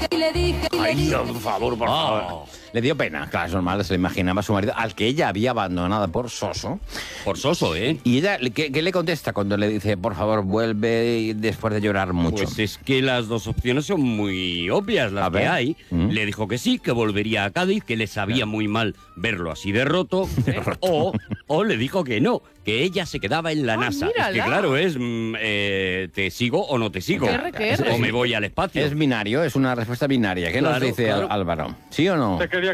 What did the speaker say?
Ay, por favor, por favor. Le dio pena, claro, es normal, se le imaginaba a su marido, al que ella había abandonado por soso. Por soso, ¿eh? Y ella, ¿qué le contesta cuando le dice, por favor, vuelve y después de llorar mucho? Pues es que las dos opciones son muy obvias, las que hay. Le dijo que sí, que volvería a Cádiz, que le sabía muy mal verlo así de roto. O le dijo que no, que ella se quedaba en la NASA. Mírala. Es que claro, es te sigo o no te sigo. ¿Qué? O me voy al espacio. Es binario, es una respuesta binaria. ¿Qué nos Claro, dice claro. Álvaro? ¿Sí o no? Te quería